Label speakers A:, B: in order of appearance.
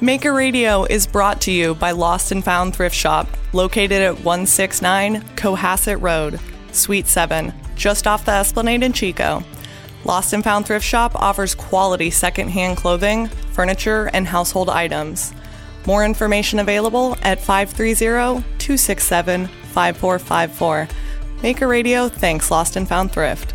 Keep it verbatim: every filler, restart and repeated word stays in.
A: Maker Radio is brought to you by Lost and Found Thrift Shop, located at one sixty-nine Cohasset Road, Suite seven, just off the Esplanade in Chico. Lost and Found Thrift Shop offers quality secondhand clothing, furniture, and household items. More information available at five three zero, two six seven, five four five four. Maker Radio thanks Lost and Found Thrift.